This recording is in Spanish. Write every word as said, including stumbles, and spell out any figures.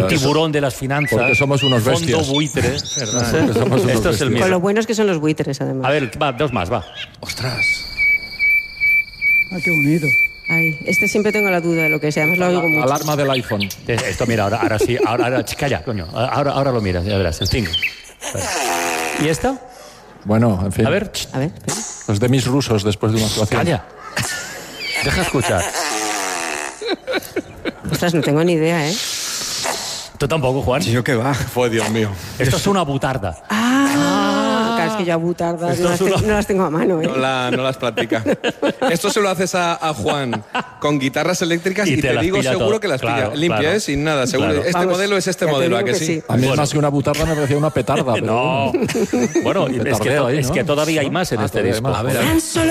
El tiburón de las finanzas. Porque somos unos bestias. Fondo buitre. ¿Verdad? No, somos unos Esto es el mío. Con lo buenos que son los buitres, además. A ver, va, dos más, va. Ostras. Ah, qué bonito. Ay, este siempre tengo la duda de lo que sea, además lo oigo mucho. Alarma del iPhone. Esto, mira, ahora, ahora sí, ahora, ahora, calla, coño. Ahora, ahora lo miras, ya verás, el cinco. ¿Y esto? Bueno, en fin. A ver. A ver. Los de mis rusos después de una actuación. Calla. Deja escuchar. Ostras, no tengo ni idea, ¿eh? ¿Tú tampoco, Juan? ¿Yo qué va? Fue, Dios mío. Esto es una butarda. Ah, claro, es que yo a butardas no, las te- no las tengo a mano, ¿eh? No, la, no las practica. Esto se lo haces a, a Juan con guitarras eléctricas Y y, te te, las digo pilla seguro todo. que las Claro, pilla limpia, claro. ¿eh? Sin nada, seguro. Claro. Este Vamos, modelo es este ya te modelo, ¿a digo que que sí? sí. A mí Bueno. más que una butarda me parecía una petarda. Pero No. bueno. Bueno, es que, Petardeo to- ahí, es ¿no? que todavía hay más en Ah, este todavía hay disco. más. A ver, a ver.